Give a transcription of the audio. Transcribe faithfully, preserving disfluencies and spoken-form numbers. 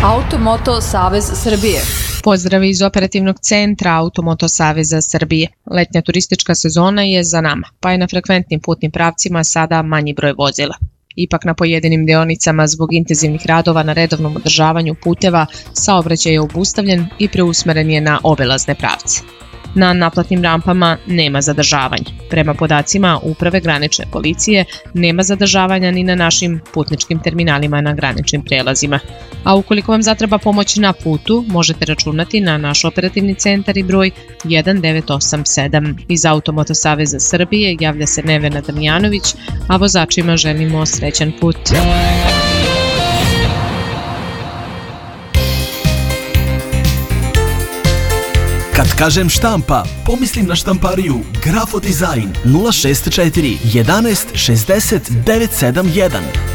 Automoto Savez Srbije. Pozdrav iz operativnog centra Automoto Saveza Srbije. Letnja turistička sezona je za nama, pa je na frekventnim putnim pravcima sada manji broj vozila. Ipak na pojedinim deonicama zbog intenzivnih radova na redovnom održavanju puteva saobraćaj je obustavljen i preusmeren je na obilazne pravce. Na naplatnim rampama nema zadržavanja. Prema podacima Uprave granične policije nema zadržavanja ni na našim putničkim terminalima na graničnim prelazima. A ukoliko vam zatreba pomoć na putu, možete računati na naš operativni centar i broj jedan devet osam sedam. Iz Automoto Saveza Srbije javlja se Nevena Damjanović, a vozačima želimo srećan put. Kad kažem štampa, pomislim na štampariju Grafo Dizajn nula šest četiri jedanaest šezdeset devet sedam jedan.